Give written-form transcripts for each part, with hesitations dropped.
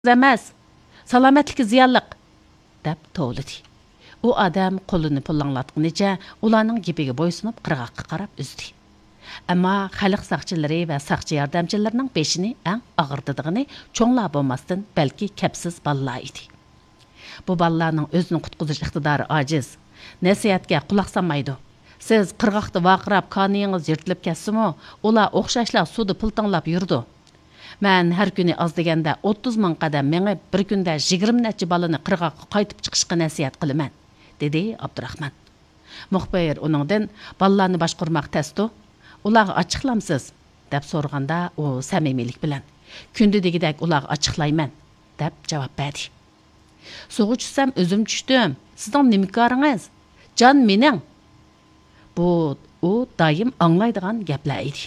emas, salomatlikka ziyonliq, deb tovladi. U odam qo'lini pullanlatganicha ularning gapiga bo'ysunib qirg'oqqa qarab uzdi. Ammo xalq saqchilari va saqchi yordamchilarining beshini eng og'irdidigini cho'nglar bo'lmasdan balki kapsiz bolalar edi. Bu bolalarning o'zini qutqizish iqtidori ojiz, nasihatga quloq solmaydi. Siz qirg'oqda vaqirab qoniyingiz yirtilib ketsa-mu, ular o'xshashlar suvda pultanglab yurdi. Men har kuni oz deganda 30 ming qadam mengib, bir kunda 20 necha balani qirg'oqqa qaytib chiqishga nasihat qilaman, dedi Abdurahmon. Muxbir uningdan bolalarni boshqarmoq testu, ularga ochiqlamsiz, deb so'raganda u samimiylik bilan kunda degidek ularga ochiqlayman, deb javob berdi. Suvga tushsam o'zim tushdim. Sizning nima koringiz? Jon mening. Bu u doim anglaydigan gaplar edi.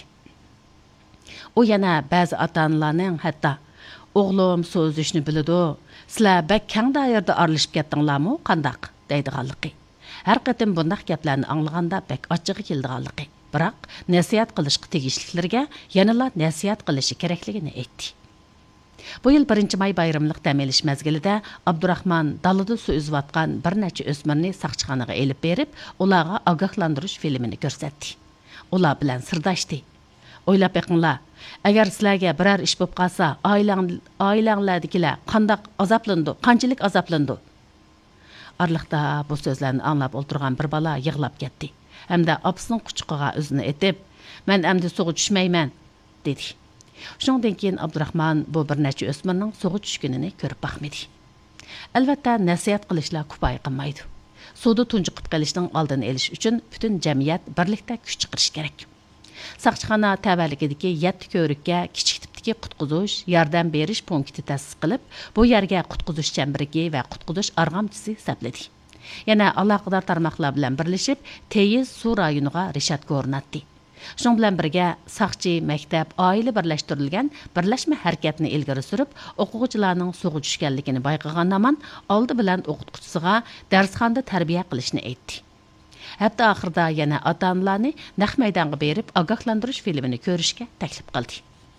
U yana ba'zi ota-onalarning hatto o'g'lim so'zishni biladi, sizlar bak kang doirada aralashib ketdinglarmi, qandaq deydiganligi. Har qatim bunday gaplarni anglaganda bak ochig'i keldiganligi. Biroq nasihat qilishga tegishliklarga yanala nasihat qilishi kerakligini aytdi. Bu yil 1-may bayramlik dam olish mezgilida Abdurahmon dalada suv uzayotgan bir necha o'smirni saqchixonaga elib berib, ularga ogohlantirish filmini ko'rsatdi. Ular bilan sirdashdi. O'ylab beqinglar, agar sizlarga biror ish bo'lib qolsa, oilanglardagilar qanday azoblandi, qanchalik azoblandi? Arliqda bu so'zlarni anglab o'tirgan bir bola yig'lab ketdi. Hamda opasining quchuqiga o'zini etib, "Men endi suvga tushmayman", dedi. Shundan keyin Abdurahmon bu bir necha o'smirning suvga tushganini ko'rib baxmadi. Albatta, nasihat qilishlar kifoya qilmaydi. Suvda tunjiqib qolishning oldini olish uchun butun jamiyat birlikda kuch chiqarish kerak. Saqchixona tavalligidagi 7 ko'rikka kichik tipdagi qutqizish, yordam berish punkti ta'sis qilib, bu yerga qutqizish chambirigi va qutqizish arg'amchisi hisobladi. Yana aloqador tarmoqlar bilan birlashib, Teyiz suv rayoniga reshatka o'rnatdi. Shuningdek bilan birga saqchi, maktab, oila birlashtirilgan birlashma harakatni ilgari surib, o'quvchilarning suvga tushganligini bayqagandan oldi bilan o'qituvchisiga darsxonada tarbiya qilishni aytdi. Hatto oxirida yana ota-onalarni naq maydonga berib, ogohlantirish filmini ko'rishga taklif qildi.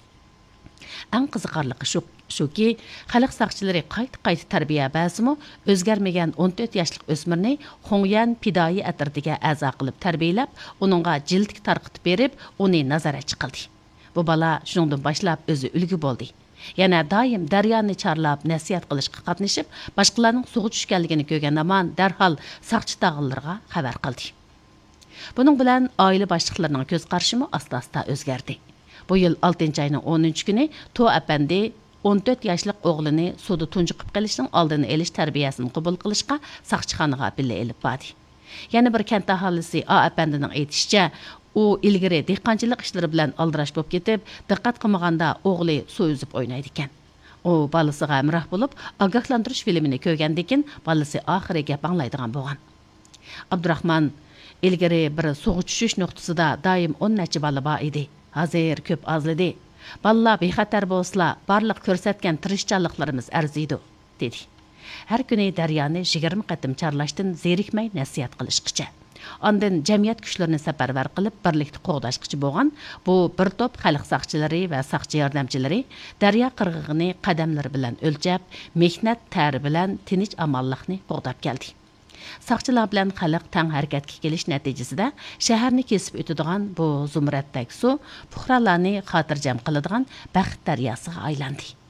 Eng qiziqarligi shuki, xalq saqchilari qayta tarbiya ba'zimi o'zgarmagan 14 yoshlik o'smirni Xongyan Pidoi atritiga a'zo qilib tarbiyalab, uningga jildlik tarqitib berib, uni nazoratchi qildi. Bu bola shundan boshlab o'zi ulgu bo'ldi. Yana doim daryoni charlab nasihat qilishga qatnashib, boshqalarning suvga tushganligini ko'rgandan darhol saqchi tog'illarga xabar qildi. Buning bilan oila boshliqlarining ko'z qarashimi asta-asta o'zgardi. Bu yil 6-oyning 10-kuni To apandi 14 yoshlik o'g'lini suvda tunjiqib qolishning oldini olish tarbiyasini qabul qilishga saqchixonaga birga elib bordi. Yana bir kent aholisi A apandining aytishicha, u ilgari dehqonchilik ishlari bilan aldirash bo'lib ketib, diqqat qilmaganda o'g'li suv uzib o'ynaydi ekan. U bolasiga hamroh bo'lib, ogohlantirish filmini ko'rgandan keyin bolasi oxiri gap anglaydigan bo'lgan. Abdurahmon ilgari bir suvga tushish nuqtasida doim 10 necha bola bor edi. Hozir ko'p ozladi. Bolalar bexatar bo'lsa, barliq ko'rsatgan tirishchanliklarimiz arziydi, dedi. Har kuni daryoni 20 qatim charlashdan zerikmay nasihat qilishqicha. Ondan jamiyat kuchlarini safarbar qilib birlikda qo'g'dashqichi bo'lgan bu bir to'p xalq saqchilari va saqchi yordamchilari daryo qirg'ig'ini qadamlari bilan o'lchab, mehnat tari bilan tinch amonlikni qo'g'dab keldi. Saqchilar bilan xalq tang harakatga kelish natijasida shaharni kesib o'tadigan bu zumratdagi suv fuqarolarni xotirjam qiladigan baxt daryosiga aylandi.